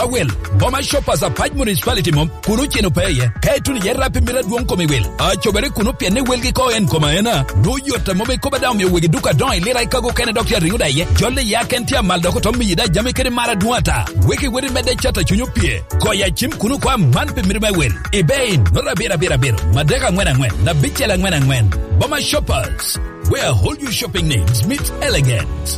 Kwawel, Boma Shoppers of Paj Municipality Mom, Kunuchi no pay, Kaitun Yerapi Mirad Wonkomi will. Chobere Kunupi and Wilgi Ko and Komaena. Do you at the moment Kobadam you will do a doy, Lira Kago Kana Doctor Riuda, Jolly Yakentia Maldokotomi, Jamaican Maraduata, Wiki with Mede Chata Chunupie, Koya Chim Kunukwa, Manpi Mirma will. Ebain, Norabira Birabir, Madega when and when, Nabichel and when. Boma Shoppers, where whole you shopping needs meet elegance.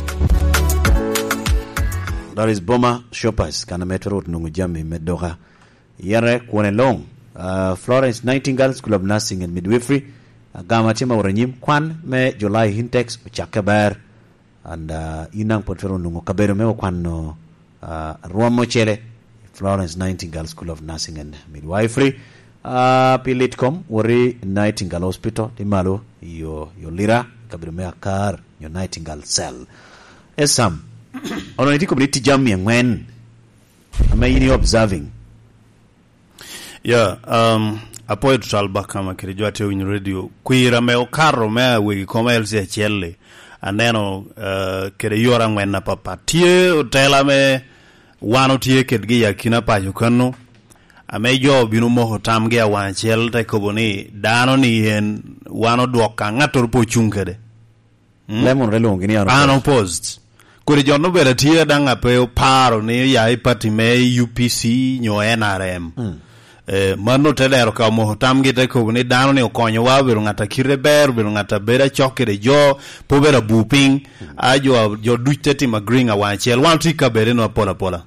That is Boma Shoppers, Kanametro Road, Nungujami, Medoga, Yare, Kwanelong, Florence Nightingale School of Nursing and Midwifery, Gamatima Oranyim, Kwan, Me, July Hintex, Chakabar, and Inang Potero Nungokabero Meo Kwano, Ruamochele, Florence Nightingale School of Nursing and Midwifery, Pilitcom, Wari Nightingale Hospital, Timalo, your Lira, Kabirumea Car, your Nightingale Cell. Esam. Only community jam and when am I observing? Yeah, a poet Salba kama kirijwate in radio. Kuira meo karo mea wiki koma elsi chelle. Aneno kere yora ngwena papa. Tie utela me wano tie ketgi ya kina pa yukano. Ame jo binu moho tamge ya wanchel te koboni dano ni hen wano duoka ngator po chungkede. Lemon relong ini unopposed. Kuri jono bera tia danga peo paro ni ya ipati me UPC nyo NRM. Mano tedero ka mo tamge te ko ni dano ni okonyo wa bero ngata kireber bero ngata bera chokere jo po bera buping ajo jo duiteti magringa wanchel wantika bere no pola.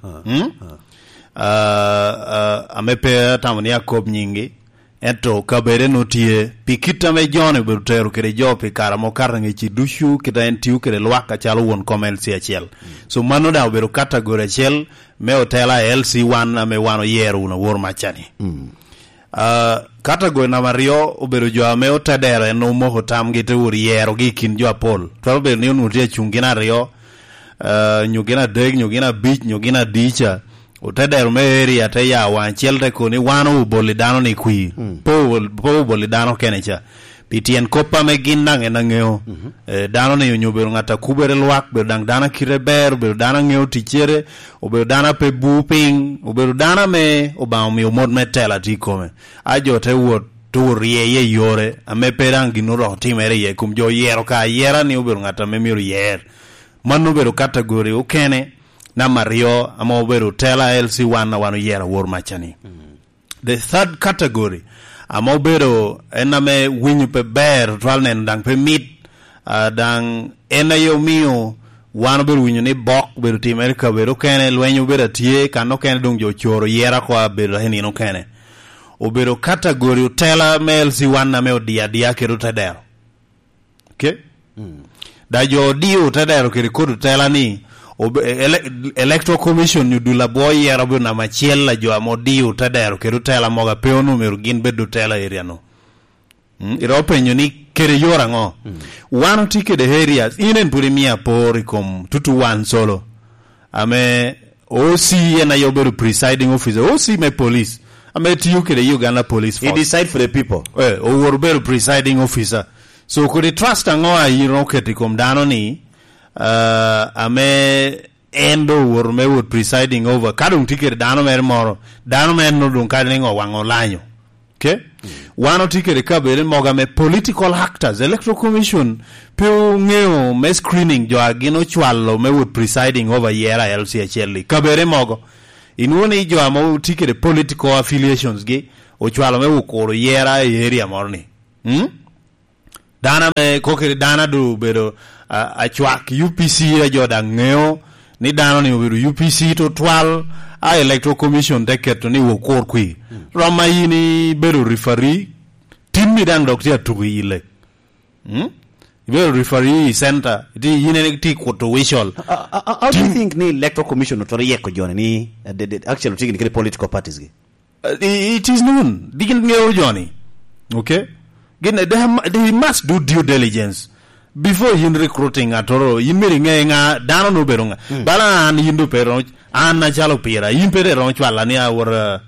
Amepe tamani yakob nyingi eto kabere no tie pikita me jone bero tero kere jo pe karamo karnge chi dushu kita entiu kere lwaka chalo won komelsi achiel. So mano da bero category achiel me hotela LC1 me wano yeru na wor machani. Category na mario obero jo me otedere no mo hotam gite uri yero gikin jo apol. Twalo bero ni unutie chungina rio nyugina deg nyugina beach nyugina dicha utedero me area te ya wanchel te koni wano ubolidano ni kui po ubolidano kenecha pitien kopa me ginang enangeo dano ne nyubero ngata kubere lwak be dana kireber be dana ngeo tichere obe dana pe buping obe dana me oba mi omod metela tikome ajo te wot turie ye yore ame perangi no rotimere ye kum jo yero ka yera ni obe ngata me miru yer manu bero category ukene na mario ama oberu tela LC1 na wano yera wor machani. The third category ama oberu ename winyu pe ber twalnen dang pe mit dang enayo miyo wano beru winyu ni bok beru team America beru kene lwenyu beru tie kano kene dung jo choro yera kwa beru heni no kene oberu category tela me LC1 na me dia keru tedero. Okay? Da jo dio tedero keri kodu tela ni Electoral Commission you do la boy yarabu na machiel la jo amodi utadero keru tela moga peonu merugin bedu tela area no. Iro penyo ni kere yora ngo. Wano tike de areas inen purimia pori kom tutu one solo. Ame OC na yoberu presiding officer. OC me police. Ame tiyu kere Uganda police force. He decide for the people. Oworuberu presiding officer. So kuri trust ngo ayiro keti kom dano ni ame endo wor me would presiding over kadung ticket dano mer moro dano men no dun kadingo wango lanyo. Okay? Wano ticket kabere moga me political actors Electoral Commission pe ngeo me screening jo agino chwalo me would presiding over yera LCHL kabere mogo inwoni jo amo ticket political affiliations gi o chwalo me ukoro yera area morni. Dana me kokere dana du bero achwak UPC joda ngeo ni dano ni obiru UPC to twal Electoral Commission deketo ni wokor kui roma yini beru referee timmi dang doctor to ile beru referee center di yine ti koto wishol. How do you think ni Electoral Commission to yeko jone ni the actual thing ni political parties it is known digin ngeo joni. Okay, they must do due diligence before yin recruiting atoro yin meri nga dano no beronga bala an yindu pero an na chalo pira yin pere ron chwala ni awara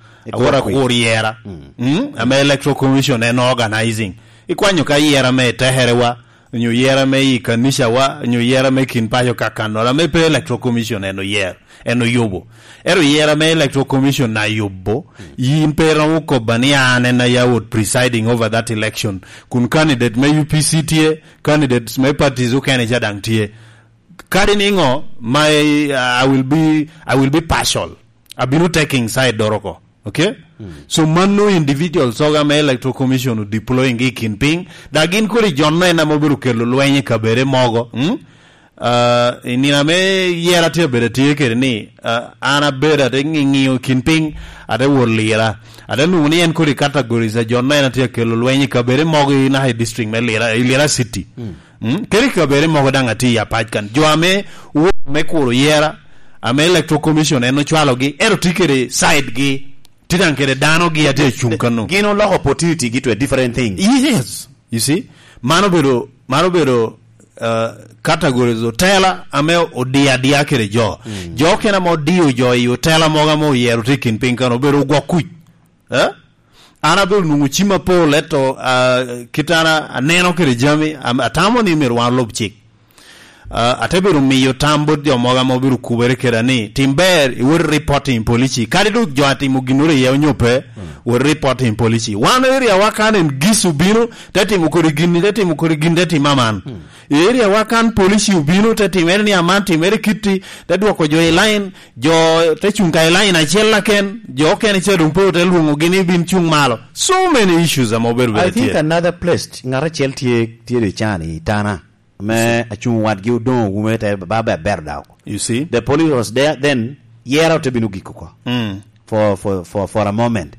kuriera Ame Electoral Commission en organizing ikwanyo ka yera me teherewa nyu yera me kanisha wa nyu yera me kin payo kakano la me pe electoral commission eno yobo ero yera me electoral commission na yobo yin pe ran ko baniane na yawot presiding over that election kun candidate me UPC tie candidates me parties who can jadang tie kadiningo my I will be partial. I've been taking side doroko. Okay? So manu individual soga me electoral commission deploying Kinping dagin kuri jonna na mobiru kelo lwenye kabere mogo inina me yera tie bere tie kere ni ana bere de ngiyo Kinping ade wolira ade nuni en kuri categories a jonna na tie kelo lwenye kabere mogo ina high district me lira city keri kabere mogo danga ti ya pajkan jo ame me kuro yera ame electoral commission eno chwalo gi ero tikere side gi tidan kere dano gi ate chunkano gino lo opportunity gi to a different thing. Yes, you see mano bero categories otela ame odia kere jo kena mo dio jo i otela moga mo yero tikin pinkano bero gwa kuj ana bero nungu chima po leto kitana aneno kere jami atamo ni mirwan lob chik atebiru miyo tambo dio moga mobiru kubere kerani timber would reporting police kadidu joati muginure ya nyope would reporting police one area wakan en gisu bino tati mukorigin tati maman area wakan police ubino tati merni amanti meri kiti tati wako jo line jo techunga line achela ken jo ken chedumpo telungu gini bin chung malo so many issues amoberu I think another place ngara cheltie de chani tana me achung wat gi don gumete baba berda. You see the police was there then yera to binugi ko for a moment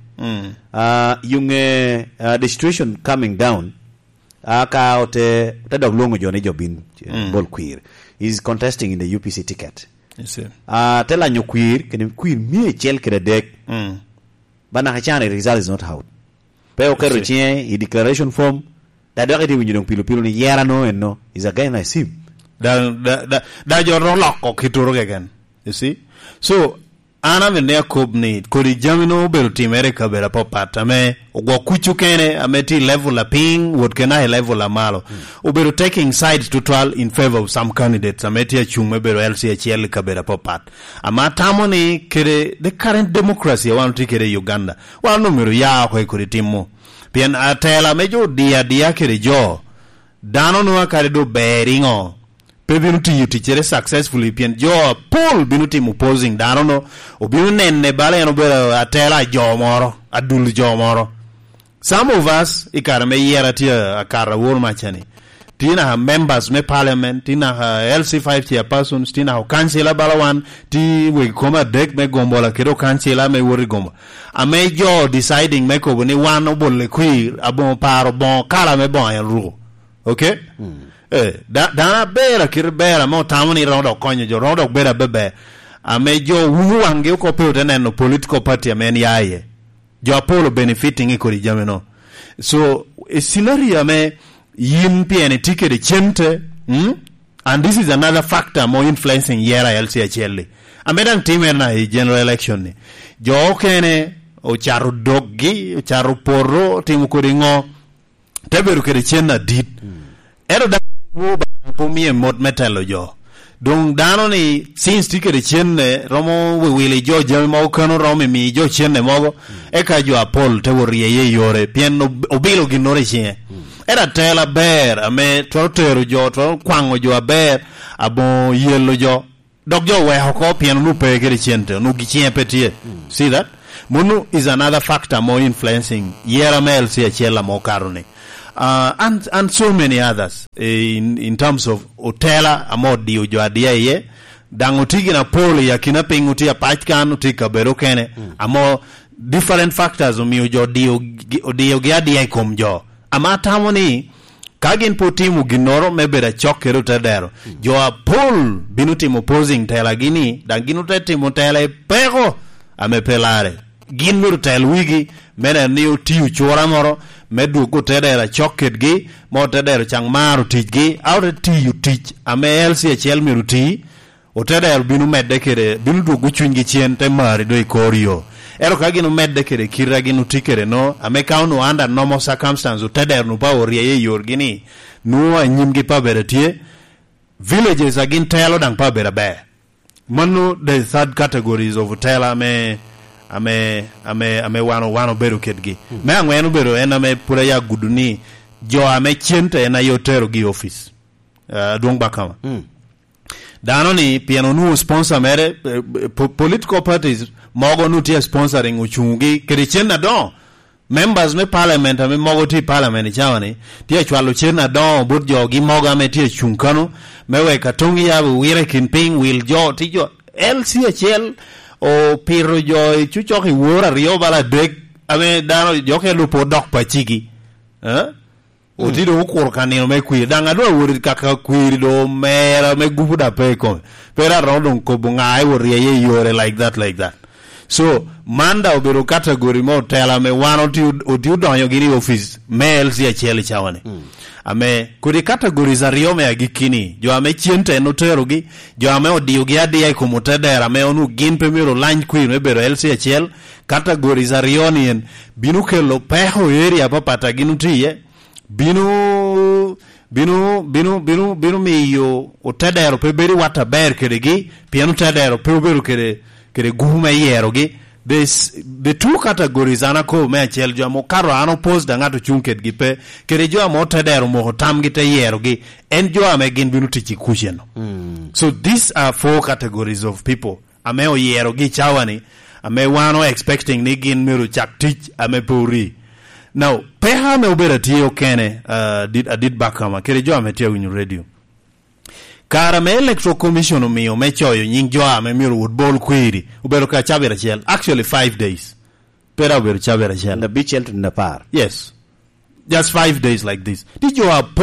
the situation coming down aka ote tadog longo jone jobin bol queer is contesting in the UPC ticket. You see tell anyo queer me chel kredek bana hachane result is not out pe okero chie i declaration form that wakati winjidong pilu ni yera no enno is a guy na sim da jo roloko kituro again. You see so ana vene kubni kuri jamino bero timere kabera popata me ogwa kuchu kene ameti level la ping what can I level la malo ubero taking sides total in favor of some candidates ameti achume bero LCHL kabera popat ama tamoni kere the current democracy want to kere Uganda wa numero ya ko kuri timu pian atela mejo dia kere jo dano no kare do beringo pebinuti yutichere successfully pian jo Paul binuti opposing dano no obinu nenne bale no bero atela jo moro adul jo moro some of us ikara me yera tia akara wol machani tina ha members me parliament tina ha LC5 tia persons tina ha councilor balawan ti we koma dek me gombola kero councilor me wori gombo ame jo deciding me ko ni wan obole kui abon paro bon kala me bon en ru okay dana bera kirbera mo tamoni rodo konyo jo rodo bera bebe ame jo wuwange ko pe neno political party amen yaye jo Apollo benefiting ko jameno so a scenario me yin piene ticket chente and this is another factor more influencing yera LCHL amedan timer na general election ni jo kene o charu doggi o charu porro timu ko ringo teberu kere chenna dit ero da wo ba pomie mod metalo jo donc dano ni since ticket chenne romo wile jo jamo kano romo mi jo chenne mogo e ka jo Apol te worie ye yore pien obilo ginore chie era tela ber ame totero jo to kwango jo ber abo yelo jo dog jo we hoko pien lu pe kere chente no gichie petie see that munu is another factor more influencing yera mel si achela mo karone and so many others in terms of otela amodi jo adia ye dangotigi na pole ya kinapinguti ya pachkan utika bero kene amo different factors mi jo dio giadia komjo amata moni kagin potimu ginoro mebera chokero tadero jo Apol binuti opposing tela gini danginu tetimu tela pego amepelare ginuru tel wigi mena niu tiu chora moro medu ko tedera choket gi mo tedera changmaru tijgi awre tiu tich ame LCHL miruti o tedera binu medde kere binu du guchungi chien te mari do ikorio ero kaginu medde kere kiraginu tikere no ame kauno under normal circumstances o tedera no power ye yorgini nuwa nyimgi pa bere tie villages agin telo dang pa bere be manu the third categories of tela ame wano beru ketgi me angwenu beru ena me pura ya guduni jo ame chiente ena yotero gi office duong bakama dano ni piano nu sponsor mere political parties mogo nu tia sponsoring uchungi kerichena don members me parliament ame mogo ti parliament chawani tia chwalo chena don bud jogi mogo ame tia chunkano mewe katongi ya wire kinping will jo ti jo LCHL o piro jo chuchoki wora rio bala dek ame dano joke lupo dok pachigi Otido ukur kanino me kwiri danga do wuri kaka kwiri do mera me gubuda pe ko pera rodon ko bunga ai wuri ye yore like that so manda obero category mo tela me wano ti don yo gini office mail si achele chawane ame kuri categories ariyo me agikini jo ame chiente no tero gi jo ame odio gi adi ko mutedera me onu gin pemiro line queen me bero LCHL categories ariyo ni binu kelo peho area papata ginu tiye binu miyo utedero pe beri wata ber keregi pianu tedero pe beru kere guhuma yerogi the two categories anako me achel jo mo karo ano post da ngato chunket gi pe kere jo mo tedero mo tam gi te yerogi en jo ame gin binu tichi kusheno so these are four categories of people ame o yerogi chawani ame wano expecting ni gin miru chak tich ame puri. Now, peha me ubera tiyo kene did bakama kere jo ame tiyo winyu radio. Kara me electoral commission umiyo me choyo nying jo ame miru woodball query ubero ka chabera chel actually 5 days. Pera ubero chabera chel. The beach held in the par. Yes. Just 5 days like this. Did you have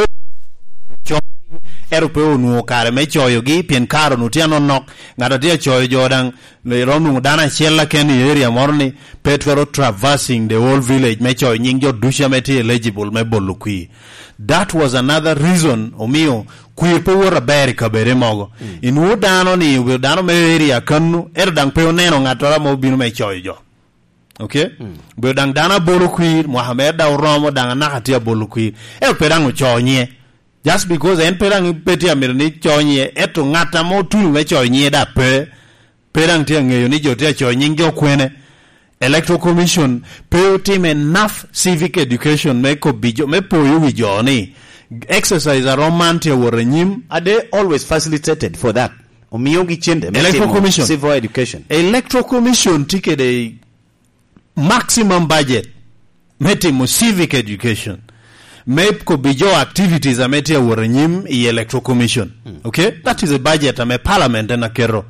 Europeo nuo kare me choyo gi pien karo nutiano nok ngata dia choyo jodang le ronu dana chella ken area morni petrol traversing the whole village me choyo nying jo dusha meti eligible me bolukui. That was another reason omio kuir pe wora beri kabere mogo inu dano ni we dano me area kanu dang pe oneno ngata mo binu me choyo jo. Okay? Be dang dana bolukui Mohamed da romo dang nakatia bolukui pedang chonye just because en perang peti amirni chonye eto ngata mo tulu me chonye da perang tia ngeyo ni jotia chonye njo kwene electoral commission pe team enough civic education me ko bijo me poyo wi joni exercise a romantia worenyim Are they always facilitated for that? Omiyongi chende electoral commission civil education. Electoral commission tike the maximum budget metimo civic education MEP ko bijo activities amete worenyim I electoral commission. Okay? That is a budget ame parliament na kero.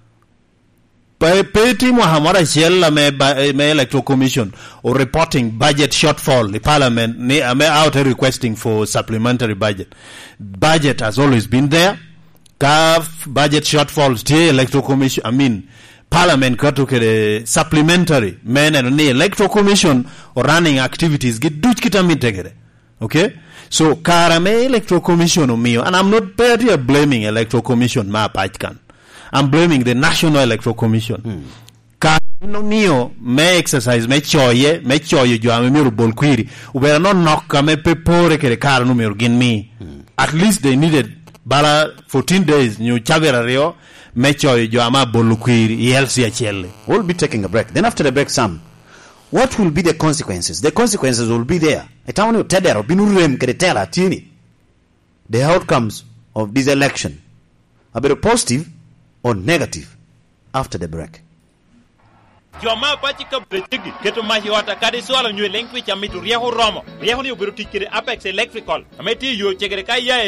Peti mo hamara shella me electoral commission or reporting budget shortfall the parliament ni ame out requesting for supplementary budget. Budget has always been there. Budget shortfalls the electoral commission parliament kato kere supplementary men and ni electoral commission or running activities git duch kitamitegere. Okay? So, Karame Electoral Commission umiyo, and I'm not blaming Electoral Commission ma pachkan. I'm blaming the National Electoral Commission. Karame umiyo, me exercise, me choye jo ame miru bolquiri. Ubera no nokka me pepore kere kara numiru gin mi. At least they needed bala 14 days, new chavera rio, me choye jo ama bolquiri, LCHL. We'll be taking a break. Then after the break, Sam, what will be the consequences? The consequences will be there. The outcomes of this election are very positive or negative after the break. Joma pachika betigi keto mahi wata kadi swalo nywe lengwi cha mitu riahu romo riahu ni ubiru tikiri Apex Electrical ameti yo chegere kaya